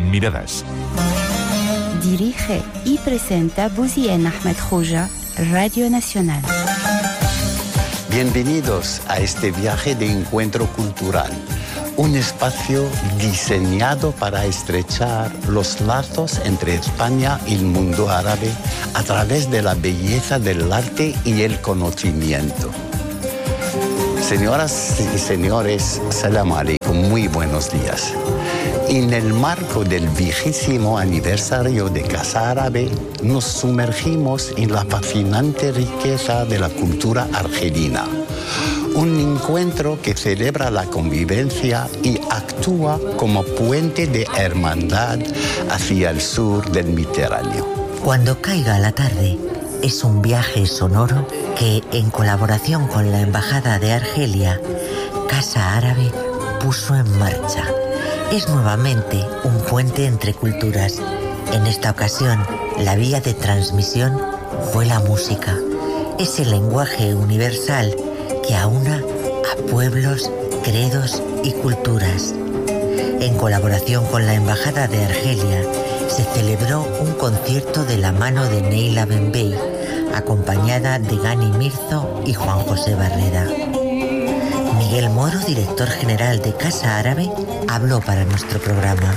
Miradas. Dirige y presenta Bouzien Ahmed Khouja, Radio Nacional. Bienvenidos a este viaje de encuentro cultural, un espacio diseñado para estrechar los lazos entre España y el mundo árabe a través de la belleza del arte y el conocimiento. Señoras y señores, salam alaikum, muy buenos días. En el marco del 20º aniversario de Casa Árabe, nos sumergimos en la fascinante riqueza de la cultura argelina. Un encuentro que celebra la convivencia y actúa como puente de hermandad hacia el sur del Mediterráneo. Cuando caiga la tarde es un viaje sonoro que, en colaboración con la Embajada de Argelia, Casa Árabe puso en marcha. Es nuevamente un puente entre culturas. En esta ocasión, la vía de transmisión fue la música. Es el lenguaje universal que aúna a pueblos, credos y culturas. En colaboración con la Embajada de Argelia, se celebró un concierto de la mano de Neila Benbey, acompañada de Gani Mirzo y Juan José Barreda. Miguel Moro, director general de Casa Árabe, habló para nuestro programa.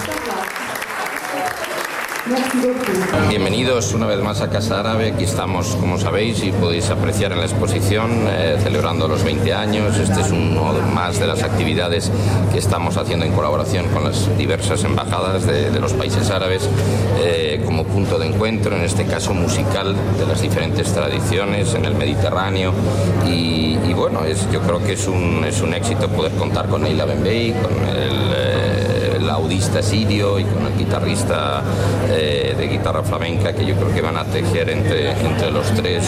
Bienvenidos una vez más a Casa Árabe. Aquí estamos, como sabéis, y podéis apreciar en la exposición, celebrando los 20 años. Este es uno más de las actividades que estamos haciendo en colaboración con las diversas embajadas de los países árabes, como punto de encuentro, en este caso musical, de las diferentes tradiciones en el Mediterráneo. Y bueno, yo creo que es un éxito poder contar con Neila Benbey, con el laudista sirio y con el guitarrista de guitarra flamenca, que yo creo que van a tejer entre los tres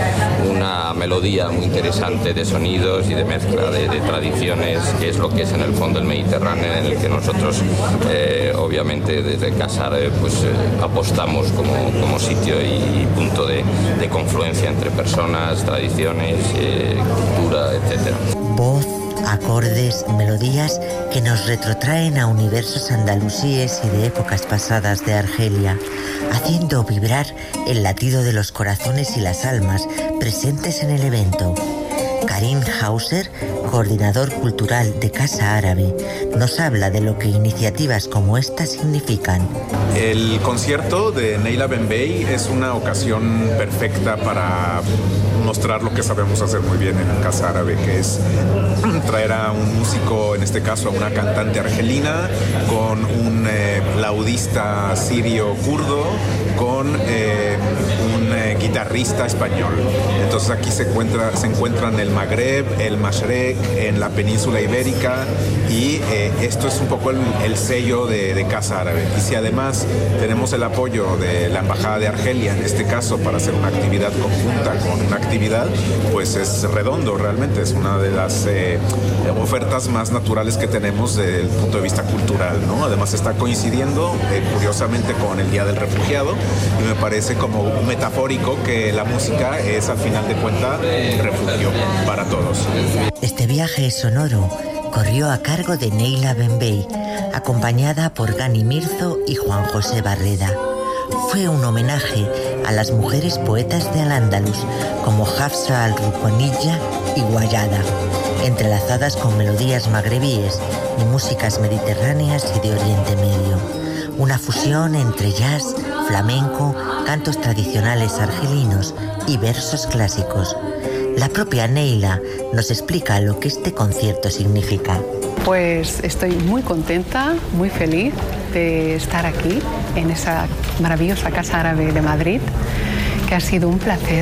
una melodía muy interesante de sonidos y de mezcla de tradiciones, que es lo que es en el fondo el Mediterráneo, en el que nosotros obviamente desde Casa Árabe apostamos como sitio y punto de confluencia entre personas, tradiciones, cultura, etc. Voz, acordes, melodías que nos retrotraen a universos andalusíes y de épocas pasadas de Argelia, haciendo vibrar el latido de los corazones y las almas presentes en el evento. Karim Hauser, coordinador cultural de Casa Árabe, nos habla de lo que iniciativas como esta significan. El concierto de Neila Benbey es una ocasión perfecta para mostrar lo que sabemos hacer muy bien en Casa Árabe, que es traer a un músico, en este caso a una cantante argelina, con un laudista sirio kurdo, con un guitarrista español. Entonces aquí se encuentran el Magreb, el Mashrek, en la península ibérica, y esto es un poco el sello de Casa Árabe. Y si además tenemos el apoyo de la Embajada de Argelia, en este caso, para hacer una actividad conjunta con una actividad, pues es redondo realmente. Es una de las ofertas más naturales que tenemos desde el punto de vista cultural, ¿no? Además está coincidiendo curiosamente con el Día del Refugiado, y me parece como metafórico que la música es, al final de cuentas, un refugio para todos. Este viaje sonoro corrió a cargo de Neila Benbey, acompañada por Gani Mirzo y Juan José Barreda. Fue un homenaje a las mujeres poetas de Al-Ándalus, como Hafsa al-Ruconilla y Guayada, entrelazadas con melodías magrebíes y músicas mediterráneas y de Oriente Medio. Una fusión entre jazz, flamenco, cantos tradicionales argelinos y versos clásicos. La propia Neila nos explica lo que este concierto significa. Pues estoy muy contenta, muy feliz de estar aquí, en esa maravillosa Casa Árabe de Madrid, que ha sido un placer.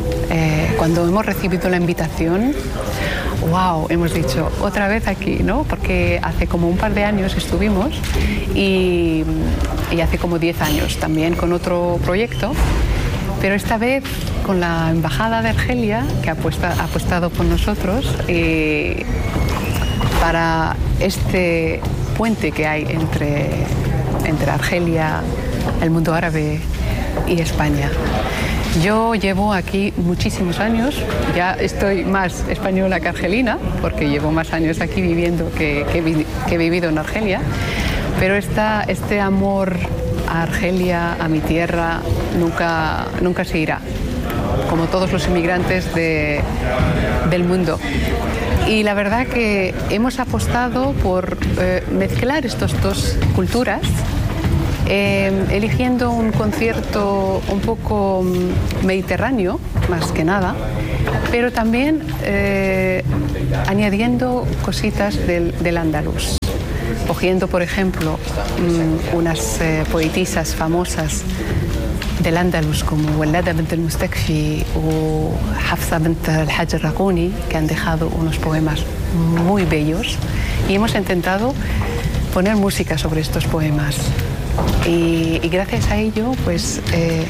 Cuando hemos recibido la invitación, wow, hemos dicho, otra vez aquí, ¿no? Porque hace como un par de años estuvimos y hace como 10 años también con otro proyecto, pero esta vez con la Embajada de Argelia, que ha apostado por nosotros para este puente que hay entre Argelia, el mundo árabe y España. Yo llevo aquí muchísimos años, ya estoy más española que argelina, porque llevo más años aquí viviendo que he vivido en Argelia, Pero este amor a Argelia, a mi tierra, nunca se irá, como todos los inmigrantes del mundo. Y la verdad que hemos apostado por mezclar estas dos culturas, eligiendo un concierto un poco mediterráneo, más que nada, pero también añadiendo cositas del andaluz. Cogiendo, por ejemplo, unas poetisas famosas del Andalus como Walada bint al-Mustakfi o Hafsa bint al-Hajj al-Raquni, que han dejado unos poemas muy bellos, y hemos intentado poner música sobre estos poemas. Y gracias a ello, pues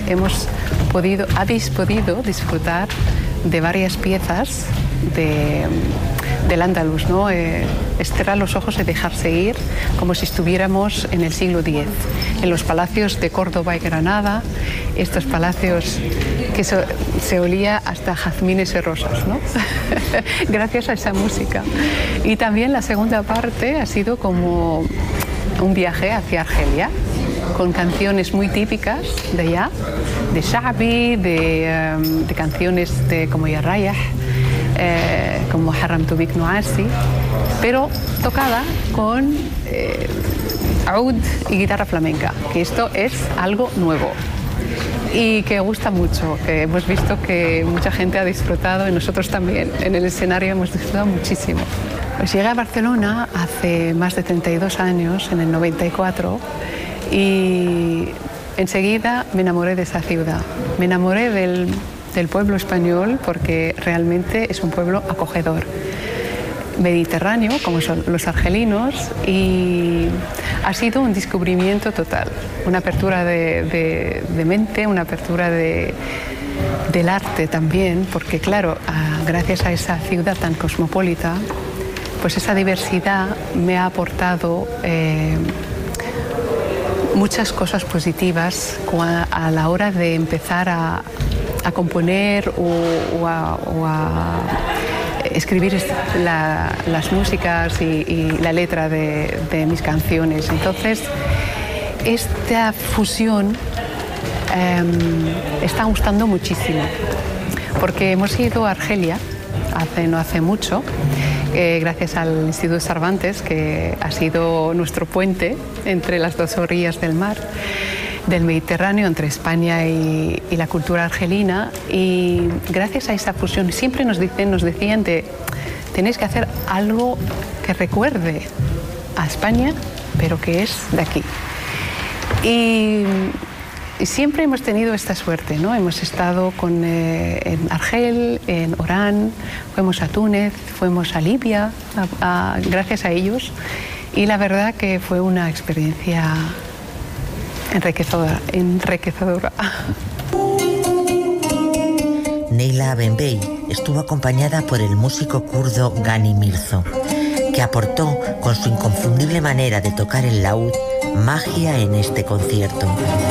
habéis podido disfrutar de varias piezas del Andalus, ¿no? Cerrar los ojos y dejarse ir, como si estuviéramos en el siglo X, en los palacios de Córdoba y Granada, estos palacios que se olía hasta jazmines y rosas, ¿no? Gracias a esa música. Y también la segunda parte ha sido como un viaje hacia Argelia, con canciones muy típicas de allá, de Sha'bi, de canciones como Ya Rayah, como Haramtu Bik Nuasi, pero tocada con oud y guitarra flamenca, que esto es algo nuevo y que gusta mucho, que hemos visto que mucha gente ha disfrutado y nosotros también en el escenario hemos disfrutado muchísimo. Pues llegué a Barcelona hace más de 32 años, en el 94, y enseguida me enamoré de esa ciudad. Me enamoré del pueblo español porque realmente es un pueblo acogedor, mediterráneo, como son los argelinos, y ha sido un descubrimiento total, una apertura de mente, una apertura del arte también, porque claro, gracias a esa ciudad tan cosmopolita, pues esa diversidad me ha aportado muchas cosas positivas a la hora de empezar a componer o a escribir las músicas y la letra de mis canciones. Entonces, esta fusión está gustando muchísimo, porque hemos ido a Argelia no hace mucho, gracias al Instituto Cervantes, que ha sido nuestro puente entre las dos orillas del mar, del Mediterráneo, entre España y la cultura argelina, y gracias a esa fusión siempre nos decían tenéis que hacer algo que recuerde a España, pero que es de aquí. Y siempre hemos tenido esta suerte, ¿no? Hemos estado en Argel, en Orán, fuimos a Túnez, fuimos a Libia, gracias a ellos, y la verdad que fue una experiencia enriquecedora. Neyla Benbey estuvo acompañada por el músico kurdo Gani Mirzo, que aportó con su inconfundible manera de tocar el laúd magia en este concierto.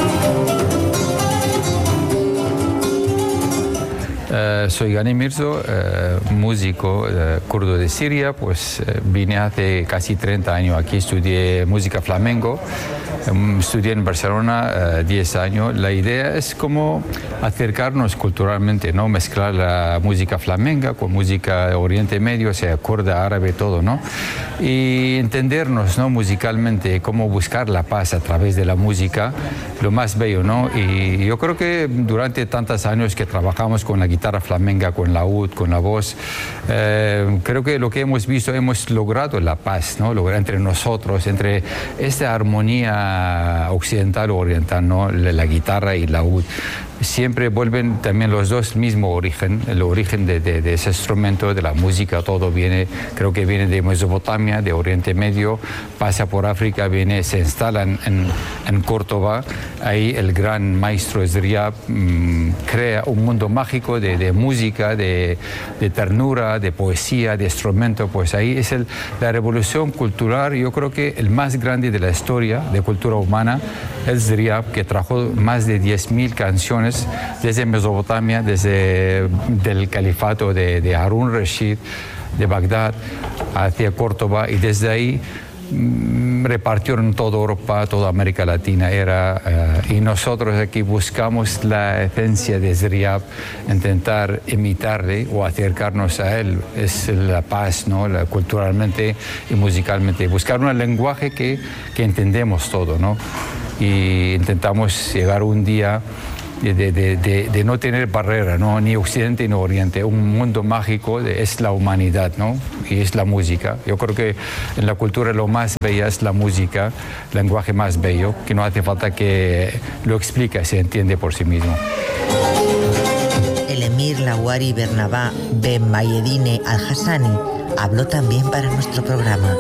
Soy Gani Mirzo, músico kurdo de Siria, pues vine hace casi 30 años aquí, estudié música flamenco, estudié en Barcelona 10 años. La idea es como acercarnos culturalmente, ¿no? Mezclar la música flamenca con música de Oriente Medio, o sea, kurda, árabe, todo, ¿no? Y entendernos, ¿no? Musicalmente, cómo buscar la paz a través de la música, lo más bello, ¿no? Y yo creo que durante tantos años que trabajamos con la guitarra flamenca, con la laúd, con la voz, creo que lo que hemos visto, hemos logrado la paz, ¿no? Entre nosotros, entre esta armonía occidental o oriental, ¿no? La guitarra y la laúd. Siempre vuelven también los dos mismo origen, el origen de ese instrumento, de la música, todo viene, creo que viene de Mesopotamia, de Oriente Medio, pasa por África, se instala en Córdoba. Ahí el gran maestro Esdriab crea un mundo mágico de música, de ternura, de poesía, de instrumento. Pues ahí es la revolución cultural, yo creo que el más grande de la historia de cultura humana, Esdriab, que trajo más de 10.000 canciones desde Mesopotamia, desde el califato de Harún Rashid, de Bagdad hacia Córdoba, y desde ahí repartió en toda Europa, toda América Latina y nosotros aquí buscamos la esencia de Zriab, intentar imitarle o acercarnos a él, es la paz, ¿no? Culturalmente y musicalmente, buscar un lenguaje que entendemos todo, ¿no? Y intentamos llegar un día de no tener barrera, ¿no? Ni Occidente ni Oriente, un mundo mágico es la humanidad, ¿no? Y es la música. Yo creo que en la cultura lo más bella es la música, el lenguaje más bello, que no hace falta que lo explique, se entiende por sí mismo. El emir Lawari Bernabá Ben Mayedine Al-Hassani habló también para nuestro programa.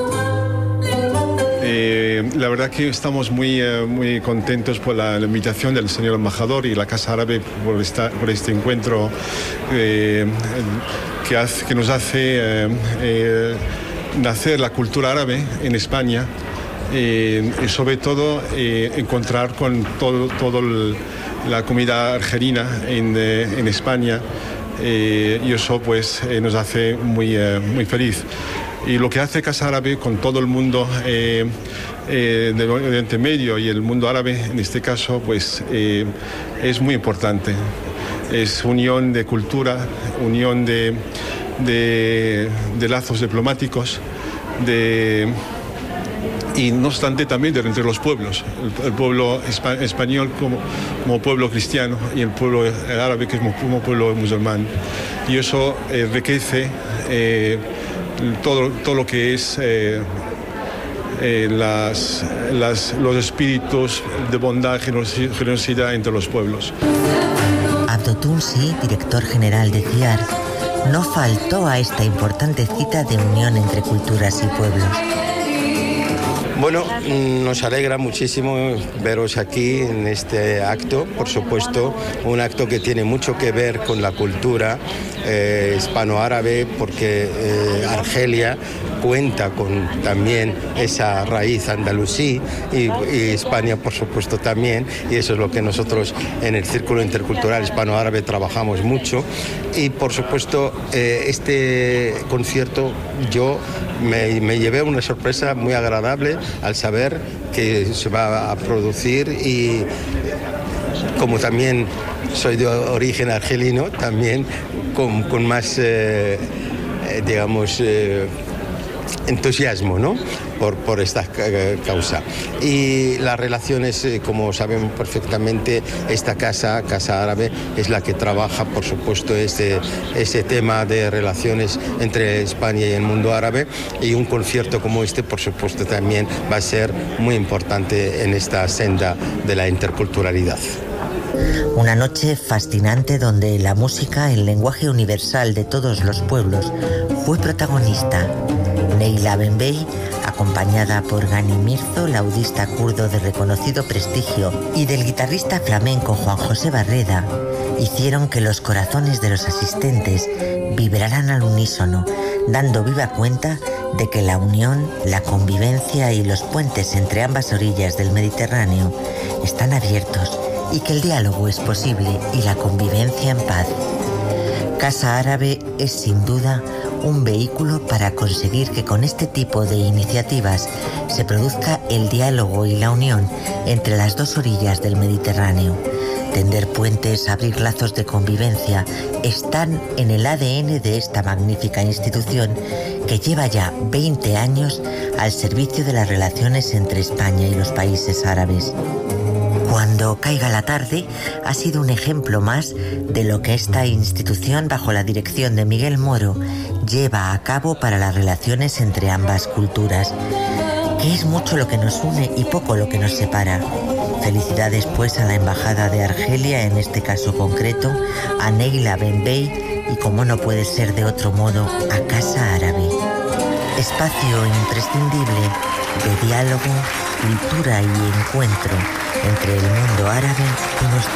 La verdad que estamos muy contentos por la invitación del señor embajador y la Casa Árabe por este encuentro que nos hace nacer la cultura árabe en España y sobre todo encontrar con toda la comunidad argelina en España y eso pues nos hace muy feliz. Y lo que hace Casa Árabe con todo el mundo del Oriente Medio y el mundo árabe, en este caso, pues es muy importante. Es unión de cultura, unión de lazos diplomáticos, y no obstante también entre los pueblos, el pueblo español como pueblo cristiano y el pueblo árabe que es como pueblo musulmán. Y eso enriquece todo lo que es los espíritus de bondad, generosidad entre los pueblos. Abdo Tunsi, director general de CIAR, no faltó a esta importante cita de unión entre culturas y pueblos. Bueno, nos alegra muchísimo veros aquí en este acto, por supuesto, un acto que tiene mucho que ver con la cultura hispano-árabe, porque Argelia cuenta con también esa raíz andalusí y España, por supuesto, también, y eso es lo que nosotros en el Círculo Intercultural Hispano-Árabe trabajamos mucho. Y, por supuesto, este concierto yo me llevé una sorpresa muy agradable al saber que se va a producir, y como también soy de origen argelino, también con más, digamos, entusiasmo, ¿no? por esta causa. Y las relaciones, como sabemos perfectamente, esta Casa Árabe es la que trabaja, por supuesto, ese tema de relaciones entre España y el mundo árabe, y un concierto como este, por supuesto, también va a ser muy importante en esta senda de la interculturalidad. Una noche fascinante donde la música, el lenguaje universal de todos los pueblos, fue protagonista. Neyla Benbey, acompañada por Gani Mirzo, laudista kurdo de reconocido prestigio, y del guitarrista flamenco Juan José Barreda, hicieron que los corazones de los asistentes vibraran al unísono, dando viva cuenta de que la unión, la convivencia y los puentes entre ambas orillas del Mediterráneo están abiertos, y que el diálogo es posible y la convivencia en paz. Casa Árabe es sin duda un vehículo para conseguir que con este tipo de iniciativas se produzca el diálogo y la unión entre las dos orillas del Mediterráneo. Tender puentes, abrir lazos de convivencia, están en el ADN de esta magnífica institución que lleva ya 20 años al servicio de las relaciones entre España y los países árabes. Cuando caiga la tarde ha sido un ejemplo más de lo que esta institución, bajo la dirección de Miguel Moro, lleva a cabo para las relaciones entre ambas culturas, que es mucho lo que nos une y poco lo que nos separa. Felicidades pues a la Embajada de Argelia, en este caso concreto, a Neyla Benbey y, como no puede ser de otro modo, a Casa Árabe. Espacio imprescindible de diálogo, cultura y encuentro entre el mundo árabe y nuestro